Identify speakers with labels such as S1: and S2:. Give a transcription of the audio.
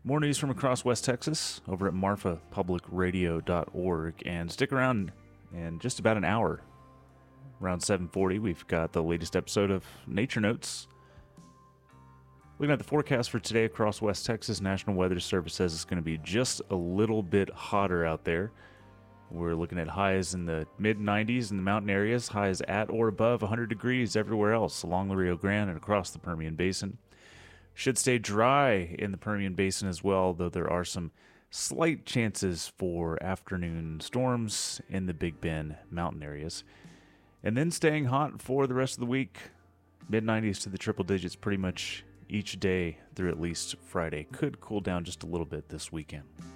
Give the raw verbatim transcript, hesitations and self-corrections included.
S1: More news from across West Texas over at marfa public radio dot org. And stick around in just about an hour. Around seven forty, we've got the latest episode of Nature Notes. Looking at the forecast for today across West Texas, National Weather Service says it's going to be just a little bit hotter out there. We're looking at highs in the mid nineties in the mountain areas, highs at or above one hundred degrees everywhere else along the Rio Grande and across the Permian Basin. Should stay dry in the Permian Basin as well, though there are some slight chances for afternoon storms in the Big Bend mountain areas. And then staying hot for the rest of the week, mid nineties to the triple digits pretty much each day through at least Friday. Could cool down just a little bit this weekend.